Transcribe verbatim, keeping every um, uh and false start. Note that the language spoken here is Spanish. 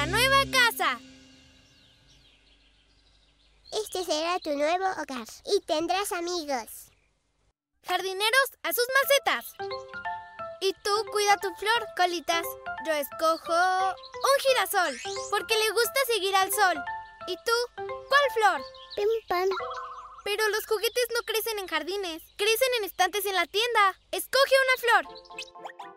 nuestra nueva casa. Este será tu nuevo hogar y tendrás amigos. Jardineros, a sus macetas. Y tú cuida tu flor, Colitas. Yo escojo un girasol, porque le gusta seguir al sol. ¿Y tú? ¿Cuál flor? Pim pam. Pero los juguetes no crecen en jardines, crecen en estantes en la tienda. Escoge una flor.